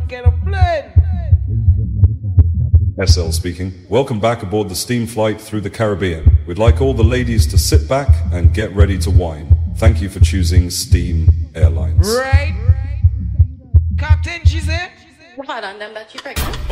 get a blend. SL speaking. Welcome back aboard the steam flight through the Caribbean. We'd like all the ladies to sit back and get ready to wine. Thank you for choosing Steam Airlines. Right. Captain, she said. Hold on, them that you pregnant.